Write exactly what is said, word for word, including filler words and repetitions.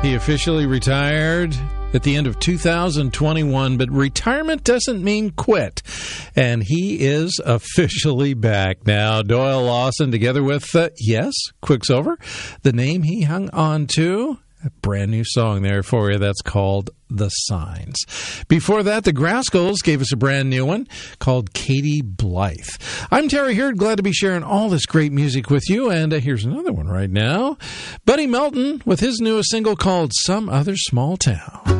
He officially retired at the end of two thousand twenty-one, but retirement doesn't mean quit. And he is officially back now. Doyle Lawson, together with, uh, yes, Quicksilver, the name he hung on to. A brand new song there for you that's called The Signs. Before that, the Grascals gave us a brand new one called Katie Blythe. I'm Terry Hurd, glad to be sharing all this great music with you, and uh, here's another one right now. Buddy Melton with his newest single called Some Other Small Town.